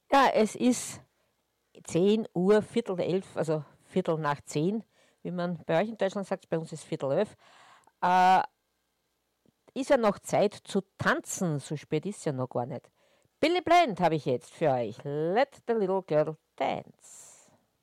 Ja, es ist 10 Uhr, Viertel 11, also Viertel nach 10, wie man bei euch in Deutschland sagt, bei uns ist Viertel 11. Äh, ist ja noch Zeit zu tanzen, so spät ist ja noch gar nicht. Billy Bland habe ich jetzt für euch. Let the little girl dance.